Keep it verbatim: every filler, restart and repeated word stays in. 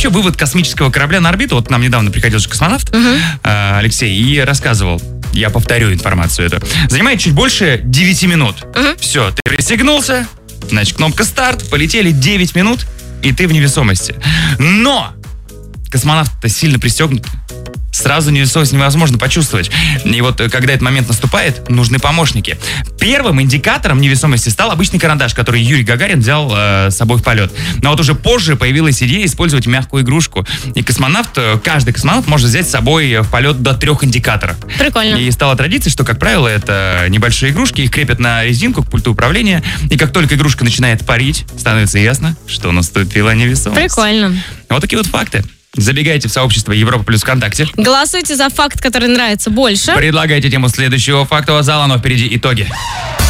вообще вывод космического корабля на орбиту, вот к нам недавно приходил же космонавт uh-huh. э, Алексей, и рассказывал, я повторю информацию эту, занимает чуть больше девяти минут. Uh-huh. Все, ты пристегнулся, значит, кнопка старт, полетели девять минут, и ты в невесомости. Но космонавт-то сильно пристегнут. Сразу невесомость невозможно почувствовать. И вот когда этот момент наступает, нужны помощники. Первым индикатором невесомости стал обычный карандаш, который Юрий Гагарин взял э, с собой в полет. Но вот уже позже появилась идея использовать мягкую игрушку. И космонавт, каждый космонавт может взять с собой в полет до трех индикаторов. Прикольно. И стала традицией, что, как правило, это небольшие игрушки, их крепят на резинку к пульту управления. И как только игрушка начинает парить, становится ясно, что наступила невесомость. Прикольно. Вот такие вот факты. Забегайте в сообщество Европа Плюс ВКонтакте. Голосуйте за факт, который нравится больше. Предлагайте тему следующего фактового зала, но впереди итоги.